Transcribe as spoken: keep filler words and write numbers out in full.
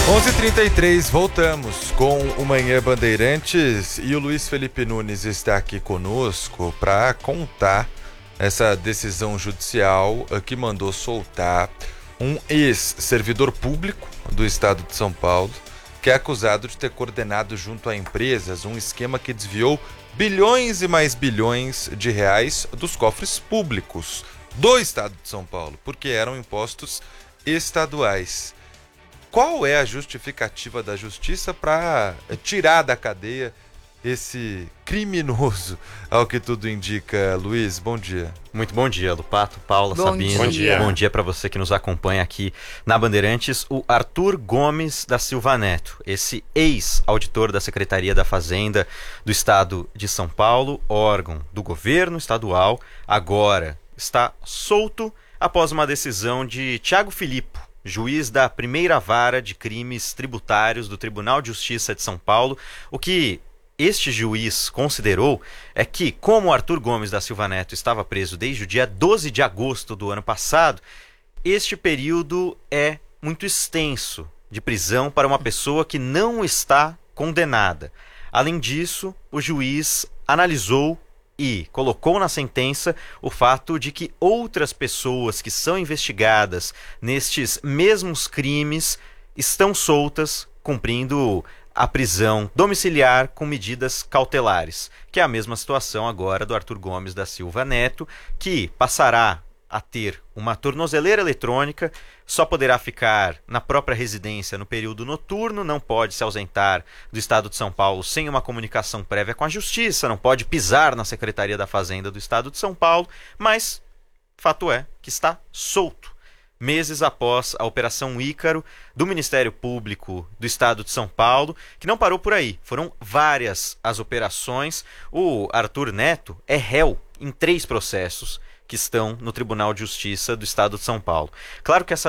onze e trinta e três, voltamos com o Manhã Bandeirantes e o Luiz Felipe Nunes está aqui conosco para contar essa decisão judicial que mandou soltar um ex-servidor público do estado de São Paulo, que é acusado de ter coordenado junto a empresas um esquema que desviou bilhões e mais bilhões de reais dos cofres públicos do estado de São Paulo, porque eram impostos estaduais. Qual é a justificativa da justiça para tirar da cadeia esse criminoso, ao que tudo indica? Luiz, bom dia. Muito bom dia, Lupato, Paula, bom Sabino. Dia. Bom dia. Bom dia para você que nos acompanha aqui na Bandeirantes, o Arthur Gomes da Silva Neto, esse ex-auditor da Secretaria da Fazenda do Estado de São Paulo, órgão do governo estadual, agora está solto após uma decisão de Thiago Filippo, juiz da primeira vara de crimes tributários do Tribunal de Justiça de São Paulo. O que este juiz considerou é que, como Arthur Gomes da Silva Neto estava preso desde o dia doze de agosto do ano passado, este período é muito extenso de prisão para uma pessoa que não está condenada. Além disso, o juiz analisou e colocou na sentença o fato de que outras pessoas que são investigadas nestes mesmos crimes estão soltas, cumprindo a prisão domiciliar com medidas cautelares, que é a mesma situação agora do Arthur Gomes da Silva Neto, que passará a ter uma tornozeleira eletrônica, só poderá ficar na própria residência no período noturno, não pode se ausentar do estado de São Paulo sem uma comunicação prévia com a Justiça, não pode pisar na Secretaria da Fazenda do estado de São Paulo, mas fato é que está solto, meses após a Operação Ícaro do Ministério Público do Estado de São Paulo, que não parou por aí. Foram várias as operações. O Arthur Neto é réu em três processos que estão no Tribunal de Justiça do Estado de São Paulo. Claro que essa